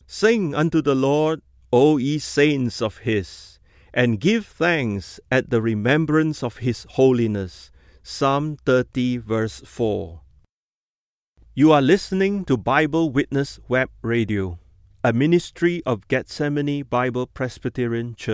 Sing unto the Lord, O ye saints of his, and give thanks at the remembrance of his holiness. Psalm 30, verse 4. You are listening to Bible Witness Web Radio, a ministry of Gethsemane Bible Presbyterian Church.